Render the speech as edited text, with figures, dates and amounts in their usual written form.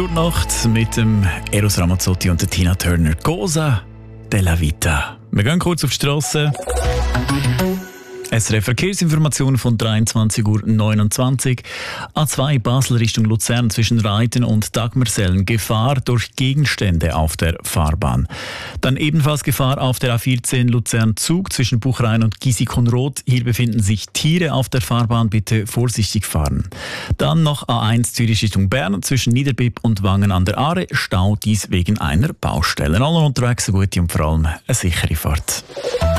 durch die Nacht mit dem Eros Ramazzotti und der Tina Turner. Cosa della Vita. Wir gehen kurz auf die Strasse. SRF Verkehrsinformationen von 23:29 Uhr. A2 Basel Richtung Luzern zwischen Reiten und Dagmersellen. Gefahr durch Gegenstände auf der Fahrbahn. Dann ebenfalls Gefahr auf der A14 Luzern-Zug zwischen Buchrain und Giesicon-Roth. Hier befinden sich Tiere auf der Fahrbahn. Bitte vorsichtig fahren. Dann noch A1 Zürich Richtung Bern zwischen Niederbipp und Wangen an der Aare. Stau dies wegen einer Baustelle. Alle unterwegs eine gute und vor allem eine sichere Fahrt.